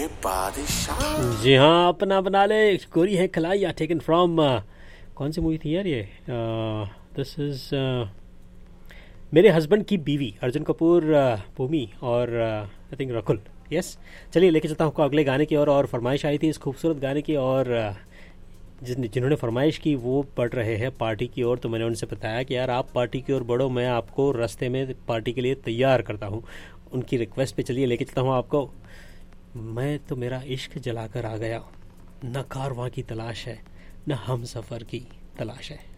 जी हाँ, अपना बना ले गोरी है खलाइया, टेकन फ्रॉम कौन सी मूवी थी यार ये? दिस इज मेरे हस्बैंड की बीवी, अर्जुन कपूर, भूमि और आई थिंक रकुल। यस, चलिए लेके चलता हूँ आपको अगले गाने की और फरमाइश आई थी इस खूबसूरत गाने की, और जिन्होंने फरमाइश की वो बढ़ रहे हैं पार्टी की ओर। तो मैंने उनसे बताया कि यार आप पार्टी की ओर बढ़ो, मैं आपको रास्ते में पार्टी के लिए तैयार करता हूँ। उनकी रिक्वेस्ट पे चलिए लेके चलता हूँ आपको। मैं तो मेरा इश्क जलाकर आ गया, न कारवां की तलाश है, न हम सफ़र की तलाश है।